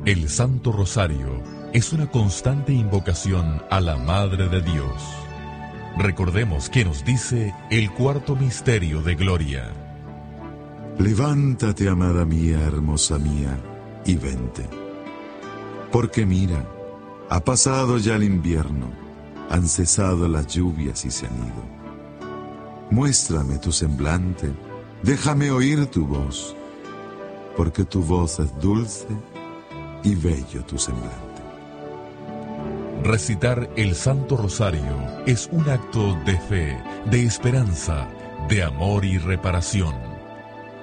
El Santo Rosario es una constante invocación a la Madre de Dios. Recordemos que nos dice el cuarto misterio de gloria. Levántate, amada mía, hermosa mía, y vente. Porque mira, ha pasado ya el invierno, han cesado las lluvias y se han ido. Muéstrame tu semblante, déjame oír tu voz, porque tu voz es dulce y bello tu semblante. Recitar el Santo Rosario es un acto de fe, de esperanza, de amor y reparación.